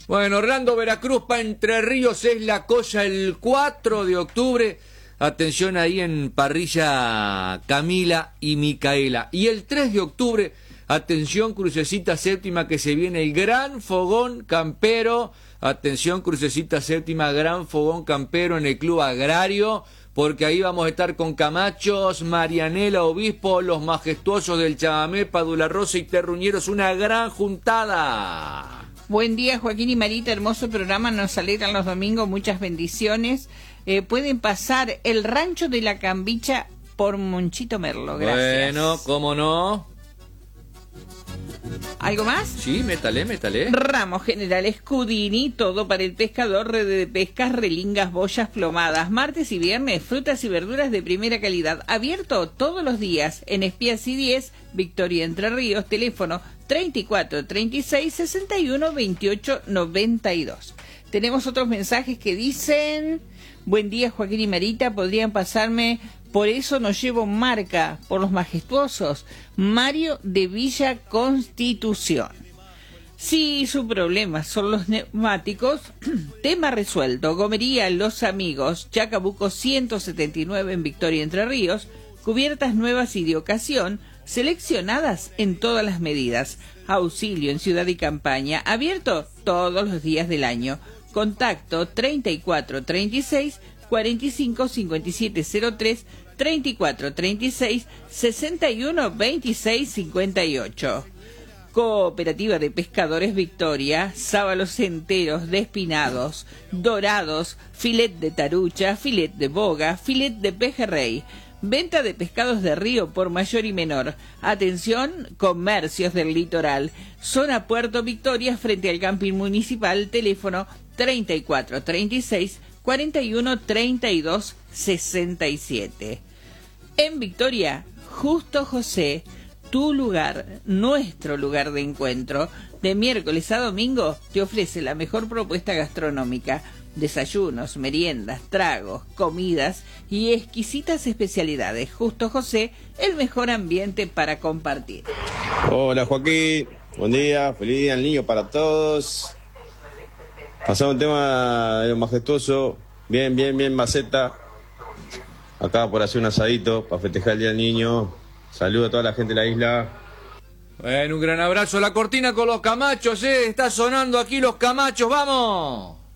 Bueno, Orlando Veracruz para Entre Ríos es la cosa el 4 de octubre. Atención ahí en parrilla Camila y Micaela. Y el 3 de octubre, atención Crucecita Séptima, que se viene el gran fogón campero. Atención Crucecita Séptima, gran fogón campero en el Club Agrario, porque ahí vamos a estar con Camachos, Marianela Obispo, los majestuosos del Chamamé, Padula Rosa y Terruñeros, una gran juntada. Buen día, Joaquín y Marita, hermoso programa, nos alegran los domingos, muchas bendiciones. Pueden pasar el Rancho de la Cambicha por Monchito Merlo, gracias. Bueno, cómo no. ¿Algo más? Sí, métale. Ramos General Scudini, todo para el pescador, red de pescas, relingas, boyas, plomadas. Martes y viernes, frutas y verduras de primera calidad. Abierto todos los días en Espías y 10, Victoria Entre Ríos, teléfono 34 36 61 28 92. Tenemos otros mensajes que dicen: buen día, Joaquín y Marita, podrían pasarme... Por eso no llevo marca, por los majestuosos. Mario de Villa Constitución. Si su problema son los neumáticos, tema resuelto. Gomería Los Amigos, Chacabuco 179 en Victoria Entre Ríos. Cubiertas nuevas y de ocasión, seleccionadas en todas las medidas. Auxilio en Ciudad y Campaña, abierto todos los días del año. Contacto 34 36 45 57 03 34 36 61 26 58. Cooperativa de Pescadores Victoria, sábalos enteros, despinados, dorados, filet de tarucha, filet de boga, filet de pejerrey. Venta de pescados de río por mayor y menor. Atención, comercios del litoral. Zona Puerto Victoria frente al camping municipal. Teléfono 34 36 41 32 67. En Victoria, Justo José, tu lugar, nuestro lugar de encuentro, de miércoles a domingo te ofrece la mejor propuesta gastronómica. Desayunos, meriendas, tragos, comidas y exquisitas especialidades. Justo José, el mejor ambiente para compartir. Hola Joaquín, buen día, feliz día al niño para todos. Pasamos un tema de lo majestuoso, bien maceta. Acá por hacer un asadito para festejar el día del niño. Saludo a toda la gente de la isla. Bueno, un gran abrazo. La cortina con los Camachos, está sonando aquí los Camachos, ¡vamos!